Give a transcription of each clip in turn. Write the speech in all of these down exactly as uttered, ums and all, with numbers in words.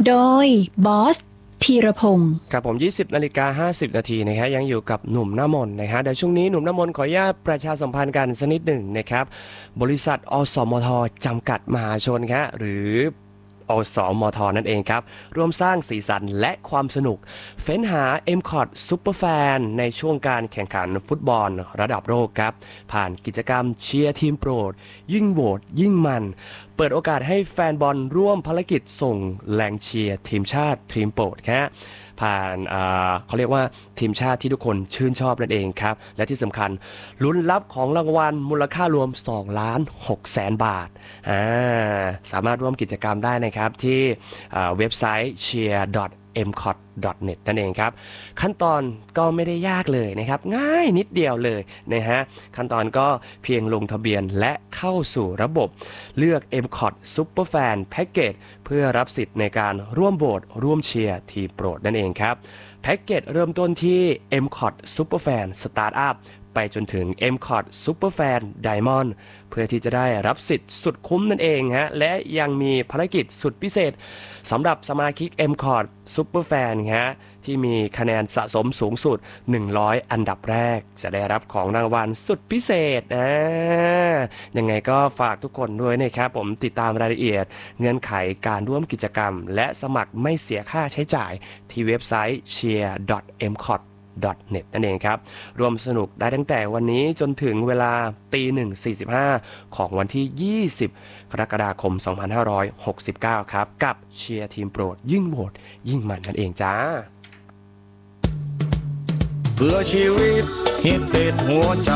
โดยบอสธีรพงศ์ครับผมยี่สิบนาฬิกาห้าสิบนาทีนะครับยังอยู่กับหนุ่มน้ำมนต์นะฮะเดี๋ยวช่วงนี้หนุ่มน้ำมนต์ขออนุญาตประชาสัมพันธ์กันสักนิดหนึ่งนะครับบริษัทอสมทจำกัดมหาชนครับหรืออสมทนั่นเองครับร่วมสร้างสีสันและความสนุกเฟ้นหา เอ็ม คอท Superfan ในช่วงการแข่งขันฟุตบอลระดับโลกครับผ่านกิจกรรมเชียร์ทีมโปรดยิ่งโหวตยิ่งมันเปิดโอกาสให้แฟนบอลร่วมภารกิจส่งแรงเชียร์ทีมชาติทีมโปรดครับผ่านเขาเรียกว่าทีมชาติที่ทุกคนชื่นชอบนั่นเองครับและที่สำคัญลุ้นรับของรางวัลมูลค่ารวมสองล้านหกแสนบาทอ่าสามารถร่วมกิจกรรมได้นะครับที่เว็บไซต์ เชียร์ ดอท เอ็ม คอท ดอท เน็ต นั่นเองครับขั้นตอนก็ไม่ได้ยากเลยนะครับง่ายนิดเดียวเลยนะฮะขั้นตอนก็เพียงลงทะเบียนและเข้าสู่ระบบเลือก เอ็ม คอท Superfan Package เพื่อรับสิทธิ์ในการร่วมโหวตร่วมเชียร์ทีมโปรดนั่นเองครับแพ็กเกจเริ่มต้นที่ เอ็ม คอท Superfan Startup ไปจนถึง เอ็ม คอท Superfan Diamond เพื่อที่จะได้รับสิทธิ์สุดคุ้มนั่นเองฮะและยังมีภารกิจสุดพิเศษสำหรับสมาชิก เอ็ม คอท Superfan ฮะที่มีคะแนนสะสมสูงสุดหนึ่งร้อยอันดับแรกจะได้รับของรางวัลสุดพิเศษนะยังไงก็ฝากทุกคนด้วยนะครับผมติดตามรายละเอียดเงื่อนไขการร่วมกิจกรรมและสมัครไม่เสียค่าใช้จ่ายที่เว็บไซต์ เชียร์ ดอท เอ็ม คอท ดอท เน็ต นั่นเองครับรวมสนุกได้ตั้งแต่วันนี้จนถึงเวลาตีหนึ่งสี่สิบห้าของวันที่ยี่สิบกรกฎาคมสองพันห้าร้อยหกสิบเก้าครับกับเชียร์ทีมโปรดยิ่งโหวตยิ่งมันนั่นเองจ้าเพื่อชีวิตฮิตติดหัวใจ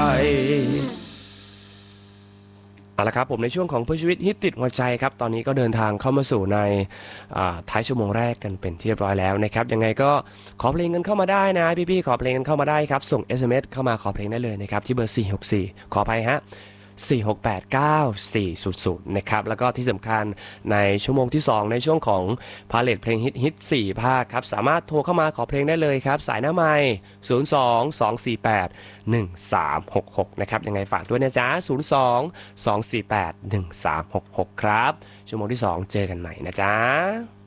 เอาละครับผมในช่วงของเพื่อชีวิตฮิตติดหัวใจครับตอนนี้ก็เดินทางเข้ามาสู่ในท้ายชั่วโมงแรกกันเป็นที่เรียบร้อยแล้วนะครับยังไงก็ขอเพลงกันเข้ามาได้นะพี่ๆขอเพลงกันเข้ามาได้ครับส่ง เอส เอ็ม เอส เข้ามาขอเพลงได้เลยนะครับที่เบอร์สี่หกสี่ขออภัยฮะสี่หกแปดเก้าสี่ศูนย์ศูนย์นะครับแล้วก็ที่สำคัญในชั่วโมงที่สองในช่วงของพาเลทเพลงฮิตฮิตสี่ภาคครับสามารถโทรเข้ามาขอเพลงได้เลยครับสายหน้าไมค์ศูนย์ สอง สอง สี่ แปด หนึ่ง สาม หก หกนะครับยังไงฝากด้วยนะจ๊ะศูนย์ สอง สอง สี่ แปด หนึ่ง สาม หก หกครับชั่วโมงที่สองเจอกันใหม่นะจ๊ะ